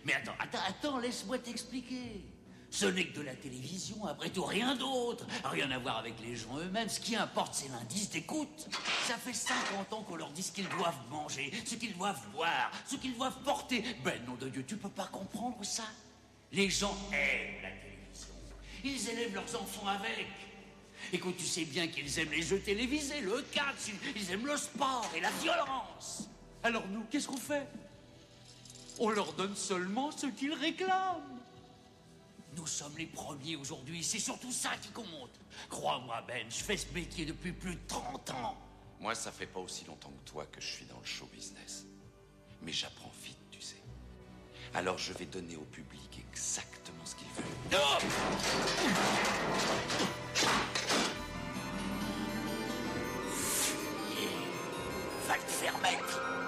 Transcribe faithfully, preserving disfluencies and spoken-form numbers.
Mais attends, attends, attends, laisse-moi t'expliquer. Ce n'est que de la télévision, après tout, rien d'autre. Rien à voir avec les gens eux-mêmes. Ce qui importe, c'est l'indice d'écoute. Ça fait cinquante ans qu'on leur dit ce qu'ils doivent manger, ce qu'ils doivent boire, ce qu'ils doivent porter. Ben, nom de Dieu, tu peux pas comprendre ça? Les gens aiment la télévision. Ils élèvent leurs enfants avec. Écoute, tu sais bien qu'ils aiment les jeux télévisés, le catch, ils aiment le sport et la violence. Alors nous, qu'est-ce qu'on fait? On leur donne seulement ce qu'ils réclament. Nous sommes les premiers aujourd'hui, c'est surtout ça qui compte. Crois-moi, Ben, je fais ce métier depuis plus de trente ans. Moi, ça fait pas aussi longtemps que toi que je suis dans le show business. Mais j'apprends vite, tu sais. Alors je vais donner au public exactement ce qu'il veut. Non! Va te faire mettre.